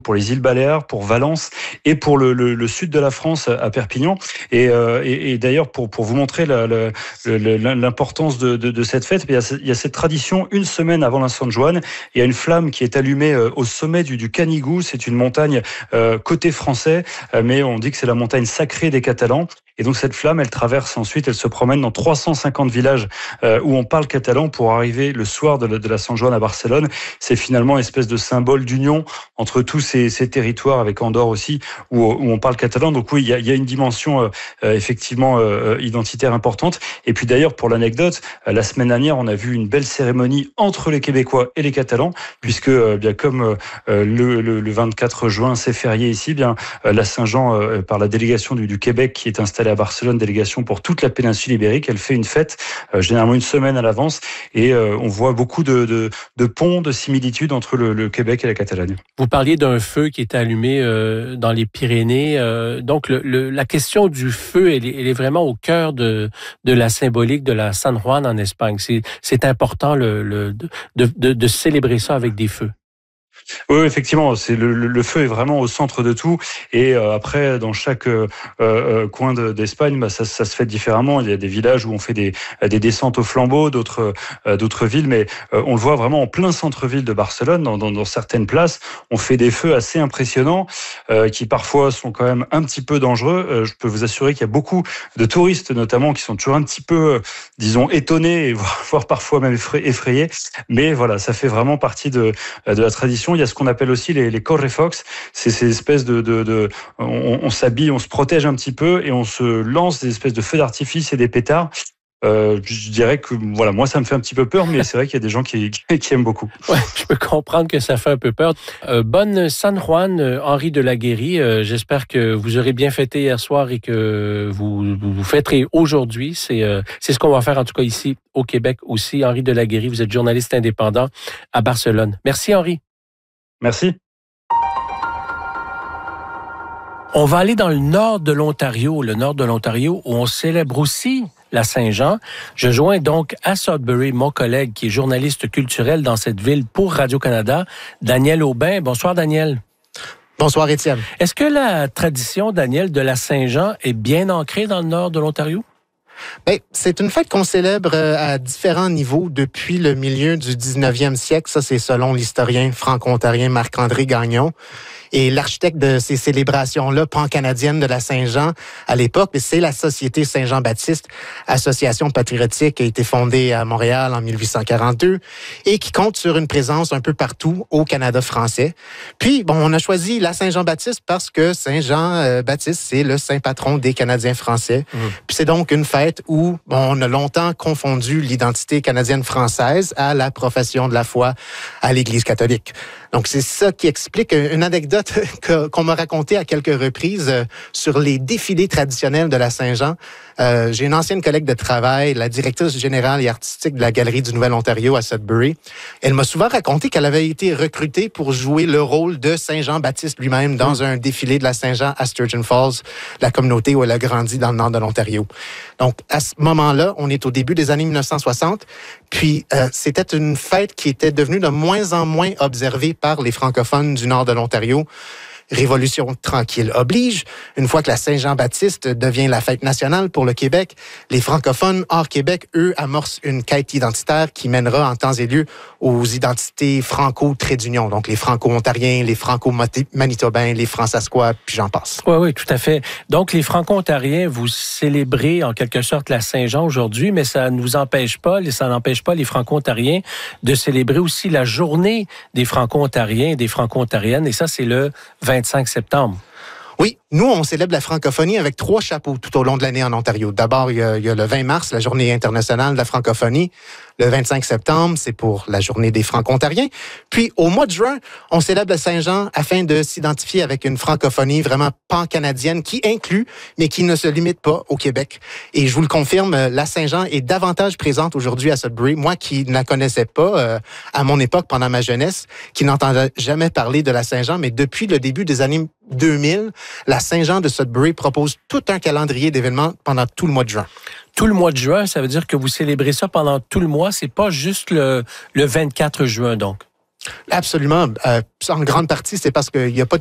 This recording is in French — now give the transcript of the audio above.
pour les îles Baléares, pour Valence et pour le sud de la France à Perpignan. Et d'ailleurs, pour vous montrer l'importance de cette fête, il y a cette tradition, une semaine avant la San Juan, il y a une flamme qui est allumée au sommet du Canigou. C'est une montagne côté français, mais on dit que c'est la montagne sacrée des Catalans. Et donc cette flamme, elle traverse ensuite, elle se promène dans 350 villages où on parle catalan pour arriver le soir de la San Juan à Barcelone. C'est finalement une espèce de symbole d'union entre tous ces territoires, avec Andorre aussi, où on parle catalan. Donc oui, il y a une dimension effectivement identitaire importante. Et puis d'ailleurs, pour l'anecdote, la semaine dernière, on a vu une belle cérémonie entre les Québécois et les Catalans, puisque bien comme le 24 juin, c'est férié ici, bien la Saint-Jean, par la délégation du Québec qui est installée à Barcelone, délégation pour toute la péninsule ibérique, elle fait une fête généralement une semaine à l'avance, et on voit beaucoup de ponts, de similitudes entre le Québec et la Catalogne. Vous parliez d'un feu qui est allumé dans les Pyrénées. Donc, la question du feu, elle est vraiment au cœur de la symbolique de la San Juan en Espagne. C'est important de célébrer ça avec des feux. Oui, effectivement, c'est le feu est vraiment au centre de tout. Et après, dans chaque coin d'Espagne, ça se fait différemment. Il y a des villages où on fait des descentes au flambeau, d'autres villes, mais on le voit vraiment en plein centre-ville de Barcelone, dans certaines places. On fait des feux assez impressionnants qui parfois sont quand même un petit peu dangereux. Je peux vous assurer qu'il y a beaucoup de touristes, notamment, qui sont toujours un petit peu, disons, étonnés et voire parfois même effrayés. Mais voilà, ça fait vraiment partie de la tradition. Il y a ce qu'on appelle aussi les correfocs. C'est ces espèces on s'habille, on se protège un petit peu et on se lance des espèces de feux d'artifice et des pétards. Je dirais que voilà, moi ça me fait un petit peu peur, mais c'est vrai qu'il y a des gens qui aiment beaucoup. Ouais, je peux comprendre que ça fait un peu peur. Bonne San Juan, Henri de la Guérie. J'espère que vous aurez bien fêté hier soir et que vous fêterez aujourd'hui. C'est ce qu'on va faire en tout cas ici au Québec aussi. Henri de la Guérie, vous êtes journaliste indépendant à Barcelone. Merci Henri. Merci. On va aller dans le nord de l'Ontario, où on célèbre aussi la Saint-Jean. Je joins donc à Sudbury mon collègue qui est journaliste culturel dans cette ville pour Radio-Canada, Daniel Aubin. Bonsoir Daniel. Bonsoir Étienne. Est-ce que la tradition, Daniel, de la Saint-Jean est bien ancrée dans le nord de l'Ontario? Bien, c'est une fête qu'on célèbre à différents niveaux depuis le milieu du 19e siècle. Ça, c'est selon l'historien franco-ontarien Marc-André Gagnon. Et l'architecte de ces célébrations-là, pan-canadiennes de la Saint-Jean, à l'époque, c'est la Société Saint-Jean-Baptiste, association patriotique qui a été fondée à Montréal en 1842 et qui compte sur une présence un peu partout au Canada français. Puis, on a choisi la Saint-Jean-Baptiste parce que Saint-Jean-Baptiste, c'est le saint patron des Canadiens français. Puis c'est donc une fête où on a longtemps confondu l'identité canadienne-française à la profession de la foi à l'Église catholique. Donc, c'est ça qui explique une anecdote qu'on m'a racontée à quelques reprises sur les défilés traditionnels de la Saint-Jean. J'ai une ancienne collègue de travail, la directrice générale et artistique de la Galerie du Nouvel-Ontario à Sudbury. Elle m'a souvent raconté qu'elle avait été recrutée pour jouer le rôle de Saint-Jean-Baptiste lui-même dans un défilé de la Saint-Jean à Sturgeon Falls, la communauté où elle a grandi dans le nord de l'Ontario. Donc, à ce moment-là, on est au début des années 1960, puis c'était une fête qui était devenue de moins en moins observée par les francophones du nord de l'Ontario. Révolution tranquille oblige. Une fois que la Saint-Jean-Baptiste devient la fête nationale pour le Québec, les francophones hors Québec, eux, amorcent une quête identitaire qui mènera en temps et lieu aux identités franco-trait d'union. Donc, les franco-ontariens, les franco-manitobains, les fransaskois, puis j'en passe. Oui, tout à fait. Donc, les franco-ontariens, vous célébrez en quelque sorte la Saint-Jean aujourd'hui, mais ça n'empêche pas les franco-ontariens de célébrer aussi la journée des franco-ontariens et des franco-ontariennes, et ça, c'est le 25 septembre. Oui, nous, on célèbre la francophonie avec 3 chapeaux tout au long de l'année en Ontario. D'abord, il y a le 20 mars, la Journée internationale de la francophonie. Le 25 septembre, c'est pour la Journée des franco-ontariens. Puis, au mois de juin, on célèbre la Saint-Jean afin de s'identifier avec une francophonie vraiment pan-canadienne qui inclut, mais qui ne se limite pas au Québec. Et je vous le confirme, la Saint-Jean est davantage présente aujourd'hui à Sudbury. Moi, qui ne la connaissais pas à mon époque, pendant ma jeunesse, qui n'entendais jamais parler de la Saint-Jean, mais depuis le début des années 2000, la Saint-Jean de Sudbury propose tout un calendrier d'événements pendant tout le mois de juin. Tout le mois de juin, ça veut dire que vous célébrez ça pendant tout le mois. C'est pas juste le 24 juin, donc. Absolument. En grande partie, c'est parce qu'il n'y a pas